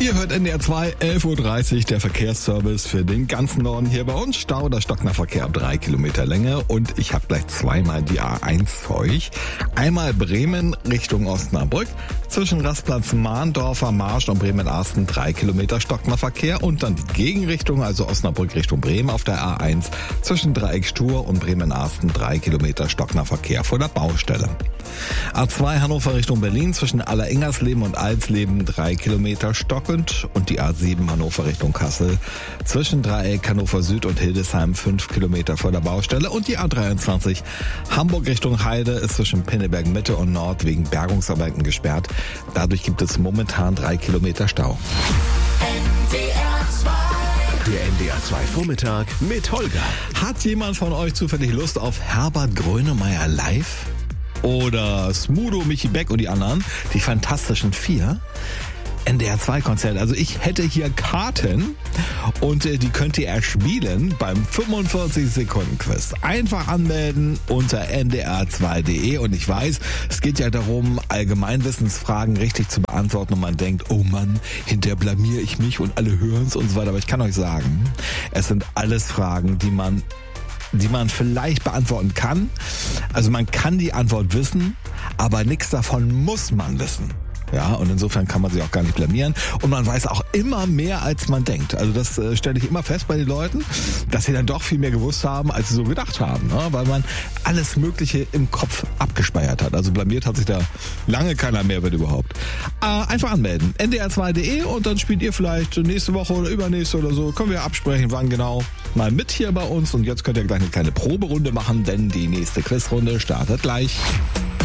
Ihr hört NDR 2, 11.30 Uhr, der Verkehrsservice für den ganzen Norden hier bei uns. Stau oder Stocknerverkehr ab 3 Kilometer Länge und ich habe gleich zweimal die A1 für euch. Einmal Bremen Richtung Osnabrück, zwischen Rastplatz Mahndorfer Marsch und Bremen-Arsten 3 Kilometer Stocknerverkehr und dann die Gegenrichtung, also Osnabrück Richtung Bremen auf der A1, zwischen Dreieck Stur und Bremen-Arsten 3 Kilometer Stocknerverkehr vor der Baustelle. A2 Hannover Richtung Berlin, zwischen Allerengersleben und Alsleben 3 Kilometer stockend und die A7 Hannover Richtung Kassel, zwischen Dreieck Hannover Süd und Hildesheim 5 Kilometer vor der Baustelle und die A23 Hamburg Richtung Heide ist zwischen Pinneberg Mitte und Nord wegen Bergungsarbeiten gesperrt. Dadurch gibt es momentan 3 Kilometer Stau. Der NDR 2 Vormittag mit Holger. Hat jemand von euch zufällig Lust auf Herbert Grönemeyer live? Oder Smudo, Michi Beck und die anderen, die Fantastischen Vier? NDR 2 Konzert. Also ich hätte hier Karten und die könnt ihr erspielen beim 45-Sekunden-Quiz. Einfach anmelden unter ndr2.de und ich weiß, es geht ja darum, Allgemeinwissensfragen richtig zu beantworten und man denkt, oh Mann, hinterher blamier ich mich und alle hören's und so weiter. Aber ich kann euch sagen, es sind alles Fragen, die man vielleicht beantworten kann. Also man kann die Antwort wissen, aber nichts davon muss man wissen. Ja, und insofern kann man sich auch gar nicht blamieren. Und man weiß auch immer mehr, als man denkt. Also das stelle ich immer fest bei den Leuten, dass sie dann doch viel mehr gewusst haben, als sie so gedacht haben. Ne? Weil man alles Mögliche im Kopf abgespeichert hat. Also blamiert hat sich da lange keiner mehr, wenn überhaupt. Einfach anmelden. ndr2.de und dann spielt ihr vielleicht nächste Woche oder übernächste oder so. Können wir absprechen, wann genau. Mal mit hier bei uns. Und jetzt könnt ihr gleich eine kleine Proberunde machen, denn die nächste Quizrunde startet gleich.